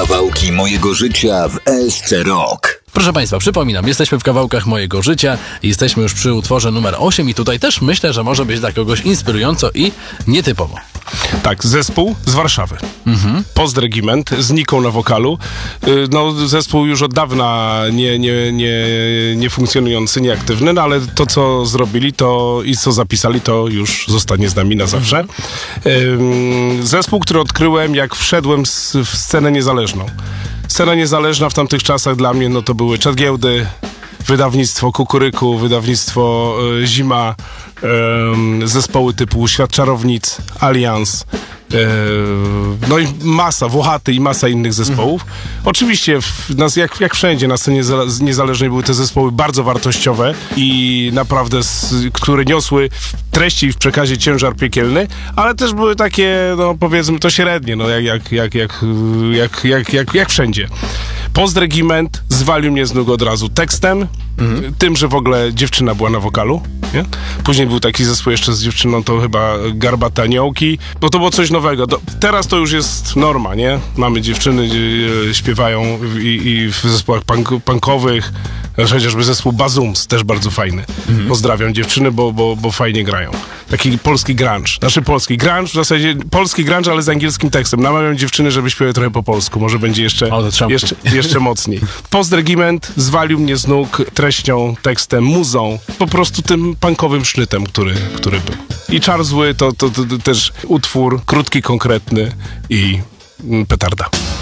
Kawałki mojego życia w ESC Rock. Proszę Państwa, przypominam, jesteśmy w kawałkach mojego życia i jesteśmy już przy utworze numer 8 i tutaj też myślę, że może być dla kogoś inspirująco i nietypowo. Tak, zespół z Warszawy. Postregiment z Niką na wokalu. No, zespół już od dawna nie funkcjonujący, nieaktywny, no ale to, co zrobili to i co zapisali, to już zostanie z nami na zawsze. Zespół, który odkryłem, jak wszedłem w scenę niezależną. Scena niezależna w tamtych czasach dla mnie, no to były Czad Giełdy, wydawnictwo Kukuryku, wydawnictwo Zima, zespoły typu Świat Czarownic, Alians, no i masa, Włochaty i masa innych zespołów. Oczywiście, jak wszędzie na scenie niezależnej były te zespoły bardzo wartościowe i naprawdę, które niosły w treści i w przekazie ciężar piekielny, ale też były takie, no powiedzmy, to średnie, no jak wszędzie. Postregiment zwalił mnie z nóg od razu tekstem, tym, że w ogóle dziewczyna była na wokalu, nie? Później był taki zespół jeszcze z dziewczyną, to chyba Garbate Aniołki, bo to było coś nowego. Teraz to już jest norma, nie? Mamy dziewczyny, śpiewają i w zespołach punkowych, chociażby zespół Bazooms, też bardzo fajny. Pozdrawiam dziewczyny, bo fajnie grają. Taki polski grunge. Znaczy polski grunge, w zasadzie polski grunge, ale z angielskim tekstem. Namawiam dziewczyny, żeby śpiewały trochę po polsku. Może będzie jeszcze mocniej. Postregiment zwalił mnie z nóg treścią, tekstem, muzą. Po prostu tym punkowym sznytem, który był. I Czar Zły to też utwór krótki, konkretny i petarda.